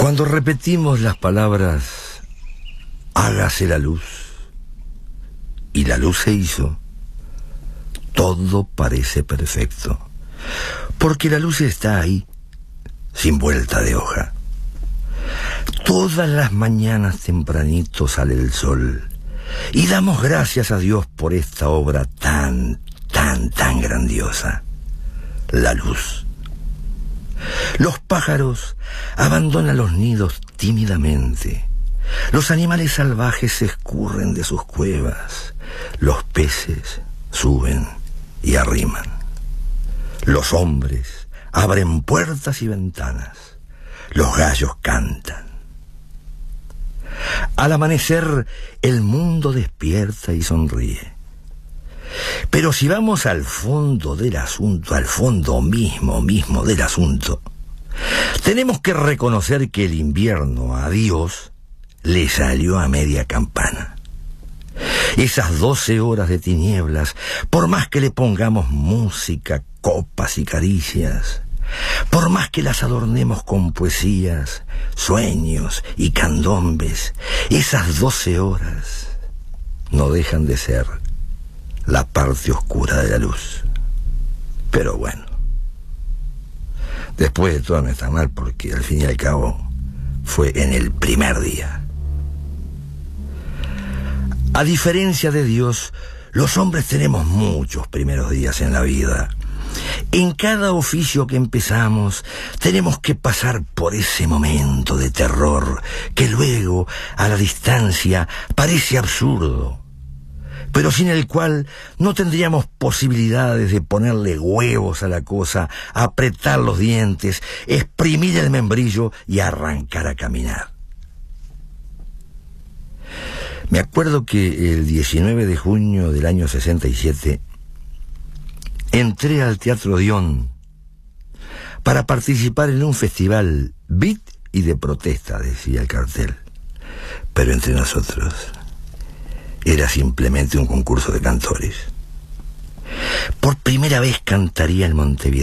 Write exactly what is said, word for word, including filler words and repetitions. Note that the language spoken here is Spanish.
Cuando repetimos las palabras hágase la luz y la luz se hizo, todo parece perfecto, porque la luz está ahí, sin vuelta de hoja. Todas las mañanas tempranito sale el sol y damos gracias a Dios por esta obra tan, tan, tan grandiosa, la luz. Los pájaros abandonan los nidos tímidamente. Los animales salvajes se escurren de sus cuevas. Los peces suben y arriman. Los hombres abren puertas y ventanas. Los gallos cantan. Al amanecer, el mundo despierta y sonríe. Pero si vamos al fondo del asunto, al fondo mismo, mismo del asunto, tenemos que reconocer que el invierno a Dios le salió a media campana. Esas doce horas de tinieblas, por más que le pongamos música, copas y caricias, por más que las adornemos con poesías, sueños y candombes, esas doce horas no dejan de ser la parte oscura de la luz. Pero bueno, después de todo no está mal, porque al fin y al cabo fue en el primer día. A diferencia de Dios, los hombres tenemos muchos primeros días en la vida. En cada oficio que empezamos, tenemos que pasar por ese momento de terror que luego, a la distancia, parece absurdo, pero sin el cual no tendríamos posibilidades de ponerle huevos a la cosa, apretar los dientes, exprimir el membrillo y arrancar a caminar. Me acuerdo que el diecinueve de junio del año sesenta y siete entré al Teatro Dion para participar en un festival beat y de protesta, decía el cartel. Pero entre nosotros era simplemente un concurso de cantores. Por primera vez cantaría en Montevideo.